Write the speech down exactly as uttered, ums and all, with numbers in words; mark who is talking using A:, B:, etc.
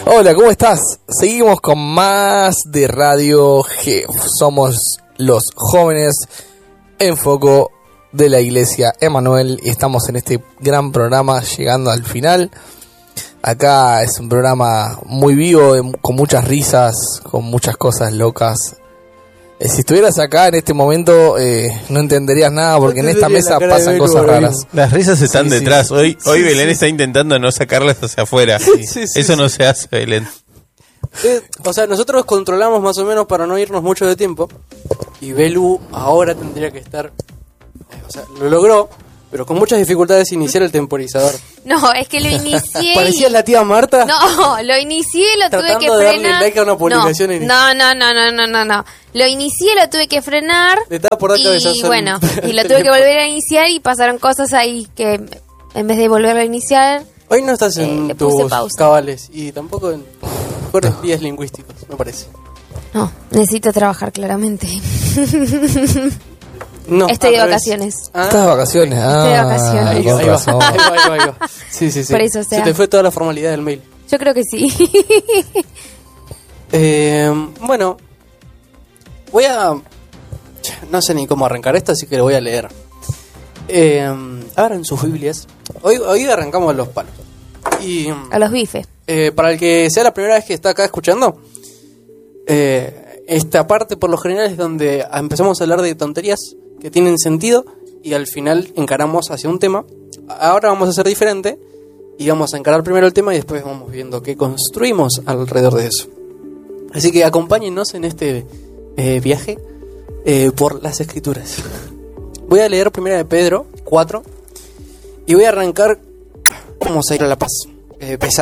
A: Hola, ¿cómo estás? Seguimos con más de Radio G. Somos los jóvenes en foco de la Iglesia Emanuel y estamos en este gran programa llegando al final. Acá es un programa muy vivo, con muchas risas, con muchas cosas locas. Eh, si estuvieras acá en este momento eh, no entenderías nada porque no en esta mesa pasan cosas raras.
B: Las risas están sí, detrás. Sí, hoy sí, hoy sí, Belén sí. está intentando no sacarlas hacia afuera. Sí, sí, sí, Eso sí, no sí. se hace, Belén.
C: Eh, o sea, nosotros controlamos más o menos para no irnos mucho de tiempo. Y Belu ahora tendría que estar... Eh, o sea, lo logró, pero con muchas dificultades iniciar el temporizador.
D: No, es que lo inicié.
C: ¿Parecías la tía Marta?
D: No, lo inicié, lo tuve que frenar.
C: Tratando de darle like a una publicación.
D: No, no, no, no, no, no, no. Lo inicié, lo tuve que frenar.
C: Le estaba por dar
D: y bueno, y lo tuve que volver a iniciar y pasaron cosas ahí que en vez de volverlo a iniciar.
C: Hoy no estás en eh, tus cabales y tampoco en mejores días lingüísticos, me parece.
D: No, necesito trabajar claramente.
C: No,
D: Estoy de vacaciones.
A: Ah, Estás de vacaciones. Ah,
D: Estoy de vacaciones.
C: Ahí, ahí, va, ahí, va, ahí, va, ahí va. Sí, sí, sí.
D: Por eso, o sea,
C: se te fue toda la formalidad del mail.
D: Yo creo que sí.
C: eh, bueno, voy a... No sé ni cómo arrancar esto, así que lo voy a leer. Eh, abran sus Biblias. Hoy, hoy arrancamos a los palos. Y,
D: a los bifes.
C: Eh, para el que sea la primera vez que está acá escuchando... Eh, esta parte por lo general es donde empezamos a hablar de tonterías que tienen sentido y al final encaramos hacia un tema. Ahora vamos a hacer diferente y vamos a encarar primero el tema y después vamos viendo qué construimos alrededor de eso. Así que acompáñennos en este eh, viaje eh, por las escrituras. Voy a leer primera de Pedro cuatro y voy a arrancar. Vamos a ir a la paz. Eh, pesar.